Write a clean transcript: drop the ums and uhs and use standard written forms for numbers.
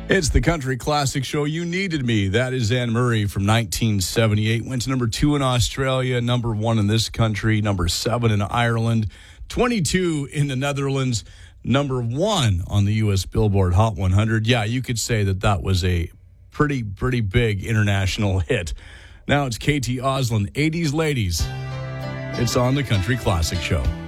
It's the country classic show, You Needed Me. That is Anne Murray from 1978. Went to number 2 in Australia, number 1 in this country, number 7 in Ireland, 22 in the Netherlands, number 1 on the U.S. Billboard Hot 100. Yeah, you could say that was a pretty big international hit. Now it's KT Oslin, 80s Ladies. It's on the country classic show.